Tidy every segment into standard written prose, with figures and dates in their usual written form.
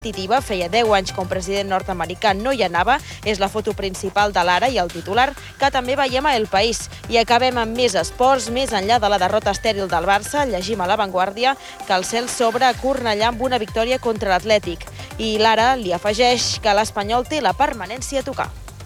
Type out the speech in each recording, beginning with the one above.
Feia 10 anys com president nord-americà no hi anava, és la foto principal de l'ara i el titular que també veiem a El País. I acabem amb més esports. Més enllà de la derrota estèril del Barça, llegim a La Vanguardia que el cel s'obre a Cornellà amb una victòria contra l'Atlètic. I l'ara li afegeix que l'Espanyol té la permanència a tocar.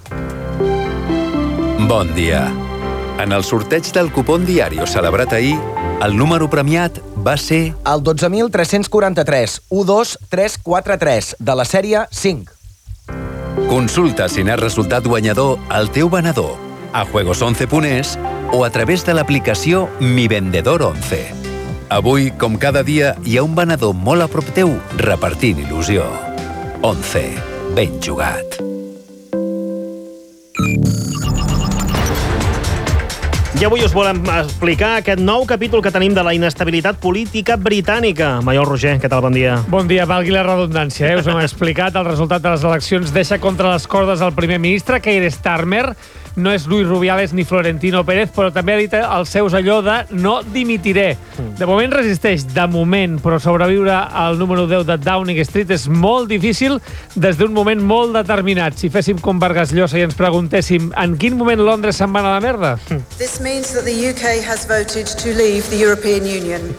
Bon dia. En el sorteig del cupón Diario celebrat ahir, el número premiat va ser el 12.343, 12343, de la sèrie 5. Consulta si n'has resultat guanyador al teu venedor, a juegos11.es o a través de l'aplicació Mi Vendedor 11. Avui, com cada dia, hi ha un venedor molt a prop teu repartint il·lusió. 11. Ben jugat. I avui us volem explicar aquest nou capítol que tenim de la inestabilitat política britànica. Maiol Roger, què tal? Bon dia. Bon dia, valgui la redundància. Us hem explicat el resultat de les eleccions deixa contra les cordes el primer ministre, Keir Starmer. No és Luis Rubiales ni Florentino Pérez, però també ha dit als seus allò de no dimitiré. De moment resisteix, de moment, però sobreviure al número 10 de Downing Street és molt difícil des d'un moment molt determinat. Si féssim com Vargas Llosa i ens preguntéssim en quin moment Londres se'n va a la merda? This means that the UK has voted to leave the European Union.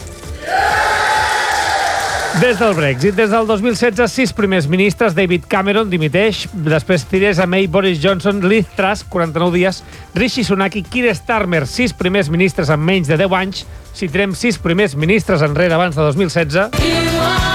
Des del Brexit, des del 2016, 6 primers ministres, David Cameron dimiteix, després Theresa May, Boris Johnson, Liz Truss, 49 dies, Rishi Sunak i Keir Starmer, 6 primers ministres en menys de 10 anys. Si tirem 6 primers ministres enrere abans de 2016...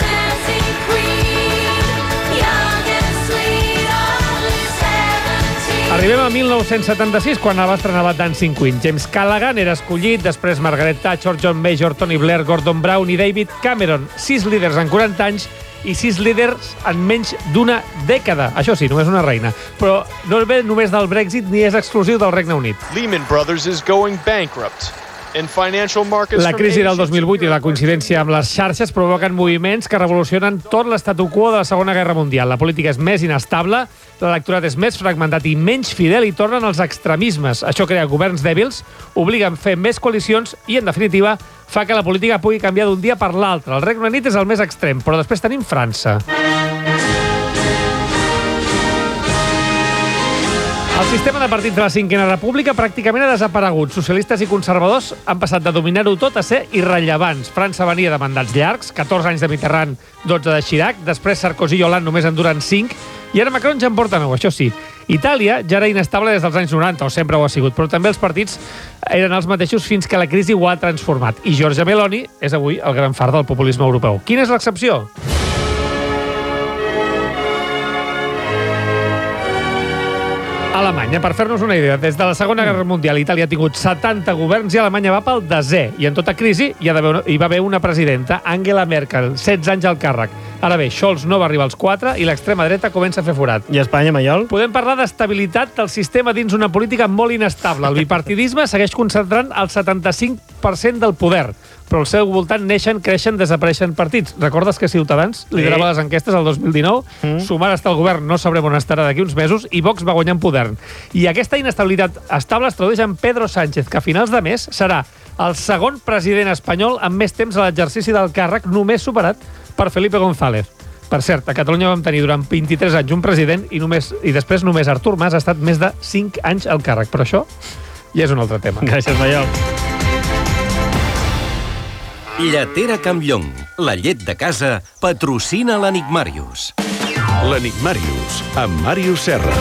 Arribem a 1976, quan va estrenar Dancing Queen. James Callaghan era escollit, després Margaret Thatcher, John Major, Tony Blair, Gordon Brown i David Cameron. 6 líders en 40 anys i 6 líders en menys d'una dècada. Això sí, només una reina. Però no ve només del Brexit ni és exclusiu del Regne Unit. Lehman Brothers is going bankrupt. La crisi del 2008 i la coincidència amb les xarxes provoquen moviments que revolucionen tot l'estatu quo de la Segona Guerra Mundial. La política és més inestable, l'electorat és més fragmentat i menys fidel i tornen els extremismes. Això crea governs dèbils, obliga a fer més coalicions i, en definitiva, fa que la política pugui canviar d'un dia per l'altre. El Regne Unit és el més extrem, però després tenim França. El sistema de partits de la Cinquena República pràcticament ha desaparegut. Socialistes i conservadors han passat de dominar-ho tot a ser irrellevants. França venia de mandats llargs, 14 anys de Mitterrand, 12 de Chirac, després Sarkozy i Hollande només en duren 5, i ara Macron ja en porta 9, això sí. Itàlia ja era inestable des dels anys 90, o sempre ho ha sigut, però també els partits eren els mateixos fins que la crisi ho ha transformat. I Giorgia Meloni és avui el gran far del populisme europeu. Quina és l'excepció? Alemanya, per fer-nos una idea, des de la Segona Guerra Mundial Itàlia ha tingut 70 governs i Alemanya va pel desè. I en tota crisi hi va haver una presidenta, Angela Merkel, 16 anys al càrrec. Ara bé, Scholz no va arribar als 4 i l'extrema dreta comença a fer forat. I a Espanya, Maiol? Podem parlar d'estabilitat del sistema dins una política molt inestable. El bipartidisme segueix concentrant el 75% del poder, però al seu voltant neixen, creixen, desapareixen partits. Recordes que Ciutadans liderava les enquestes el 2019? Sumar està al govern, no sabrem on estarà d'aquí uns mesos, i Vox va guanyar en poder. I aquesta inestabilitat estable es tradueix en Pedro Sánchez, que a finals de mes serà el segon president espanyol amb més temps a l'exercici del càrrec, només superat per Felipe González. Per cert, a Catalunya vam tenir durant 23 anys un president i després només Artur Mas ha estat més de 5 anys al càrrec. Però això ja és un altre tema. Gràcies, Maiol. Lletera Campllong, la llet de casa, patrocina l'Enigmàrius. L'Enigmàrius, amb Màrius Serra.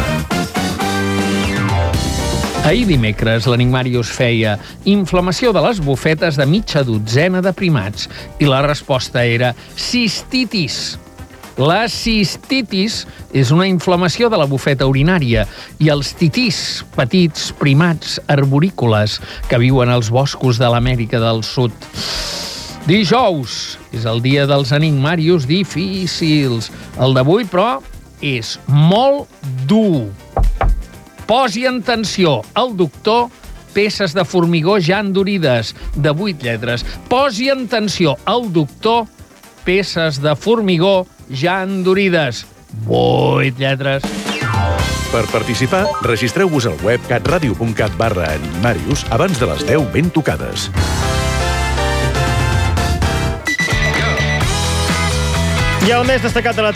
Ahir dimecres, l'Enigmàrius feia inflamació de les bufetes de mitja dotzena de primats i la resposta era cistitis. La cistitis és una inflamació de la bufeta urinària i els titís, petits primats arborícoles que viuen als boscos de l'Amèrica del Sud. Dijous és el dia dels enigmàrius difícils. El d'avui, però, és molt dur. Posi en tensió el doctor peces de formigó ja endurides, de 8 lletres. Posi en tensió el doctor peces de formigó ja endurides, 8 lletres. Per participar, registreu-vos al web catradio.cat/enigmàrius abans de les 10 ben tocades. I el més destacat de la